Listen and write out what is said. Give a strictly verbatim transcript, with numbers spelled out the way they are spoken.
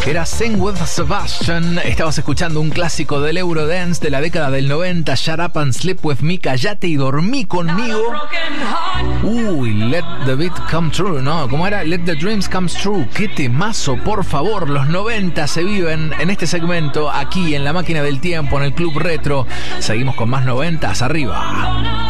Era Sing with Sebastian. Estabas escuchando un clásico del Eurodance de la década del noventa, Shut Up and Sleep With Me, Callate y Dormí Conmigo. Uy, Let the Beat Come True, ¿no? ¿Cómo era? Let the Dreams Come True. Qué temazo, por favor. Los noventa se viven en este segmento, aquí en La Máquina del Tiempo, en el Club Retro. Seguimos con más noventas, arriba.